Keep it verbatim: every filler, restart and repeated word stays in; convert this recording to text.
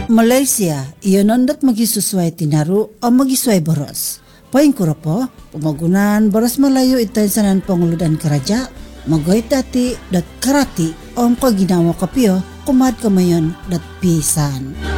Malaysia, iyonon dat magisusuay tinaru o magisuay boros. Poing kuropo, pemagunaan boros Malayo itansanan panguludan keraja, magoy dati dat karati om ko ginawa kapio kumad kamayon dat pisan.